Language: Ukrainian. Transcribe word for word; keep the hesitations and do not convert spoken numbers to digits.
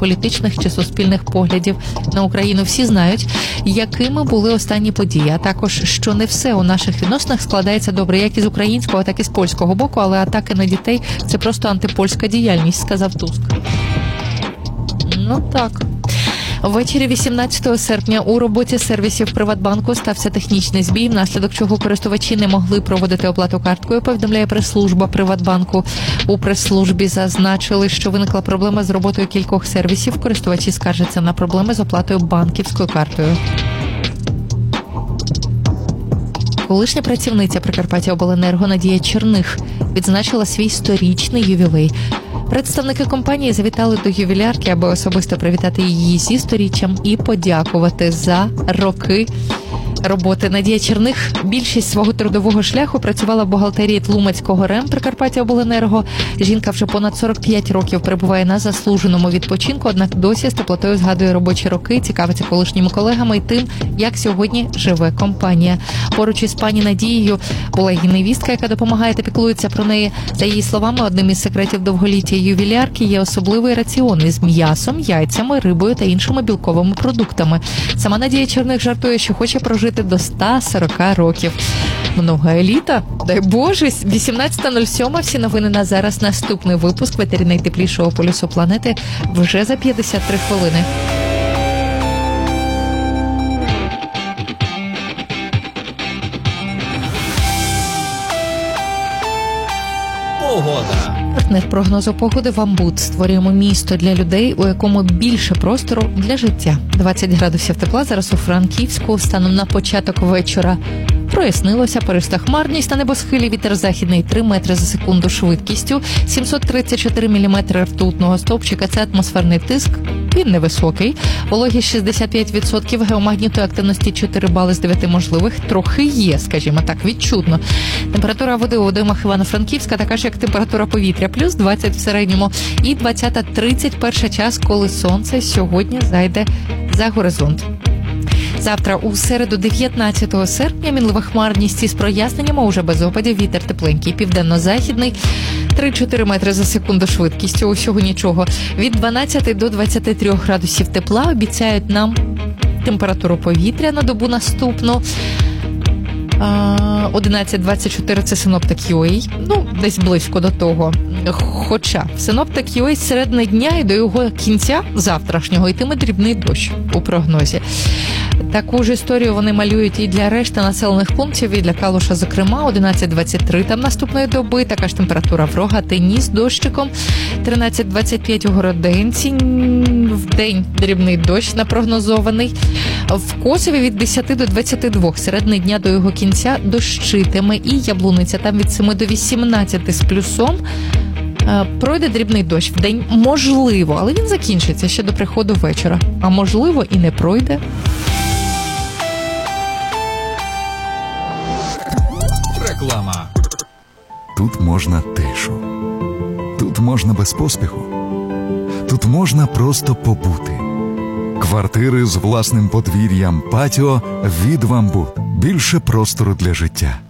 політичних чи суспільних поглядів на Україну. Всі знають, якими були останні події, а також, що не все у наших відносинах складається добре, як із українського, так і з польського боку, але атаки на дітей – це просто антипольська діяльність, сказав Туск. Ну так. Ввечері вісімнадцятого серпня у роботі сервісів Приватбанку стався технічний збій, внаслідок чого користувачі не могли проводити оплату карткою, повідомляє прес-служба Приватбанку. У прес-службі зазначили, що виникла проблема з роботою кількох сервісів. Користувачі скаржаться на проблеми з оплатою банківською картою. Колишня працівниця Прикарпаттяобленерго Надія Черних відзначила свій сторічний ювілей. Представники компанії завітали до ювілярки, аби особисто привітати її зі сторіччям і подякувати за роки роботи. Надія Черних більшість свого трудового шляху працювала в бухгалтерії Тлумацького РЕМ Прикарпаттяобленерго. Жінка вже понад сорок п'ять років перебуває на заслуженому відпочинку, однак досі з теплотою згадує робочі роки, цікавиться колишніми колегами і тим, як сьогодні живе компанія. Поруч із пані Надією була її невістка, яка допомагає та піклується про неї. За її словами, одним із секретів довголіття ювілярки є особливий раціон із м'ясом, яйцями, рибою та іншими білковими продуктами. Сама Надія Черних жартує, що хоче прожити до ста сорока років. Много еліта? Дай Боже! вісімнадцята нуль сім. Всі новини на зараз. Наступний випуск в етері найтеплішого полюсу планети вже за п'ятдесят три хвилини. Погода. Партнер прогнозу погоди «Вамбут». Створюємо місто для людей, у якому більше простору для життя. двадцять градусів тепла зараз у Франківську. Станом на початок вечора прояснилося, периста хмарність на небосхилі, вітер західний три метри за секунду швидкістю, сімсот тридцять чотири міліметри ртутного стовпчика, це атмосферний тиск, він невисокий, вологість шістдесят п'ять відсотків, геомагнітної активності чотири бали з дев'яти можливих, трохи є, скажімо так, відчутно. Температура води у водоймах Івано-Франківська така ж, як температура повітря, плюс двадцять в середньому, і двадцята тридцять перший час, коли сонце сьогодні зайде за горизонт. Завтра у середу дев'ятнадцятого серпня мінлива хмарність із проясненнями, уже без опадів, вітер тепленький, південно-західний, три-чотири метри за секунду швидкістю, усього нічого. Від дванадцяти до двадцяти трьох градусів тепла обіцяють нам температуру повітря на добу наступну. одинадцять двадцять чотири це Синоптик ю ей, ну, десь близько до того. Хоча Синоптик ю ей з середини дня і до його кінця завтрашнього йтиме дрібний дощ у прогнозі. Таку ж історію вони малюють і для решти населених пунктів, і для Калуша, зокрема, одинадцять двадцять три там наступної доби, така ж температура в Рогатині з дощиком, тринадцять двадцять п'ять у Городенці, в день дрібний дощ напрогнозований, в Косові від десяти до двадцяти двох, середини дня до його кінця дощитиме, і Яблуниця там від семи до вісімнадцяти з плюсом. Пройде дрібний дощ в день, можливо, але він закінчиться ще до приходу вечора, а можливо і не пройде. Реклама. Тут можна тишу. Тут можна без поспіху. Тут можна просто побути. Квартири з власним подвір'ям, патіо від «Вамбут». Більше простору для життя.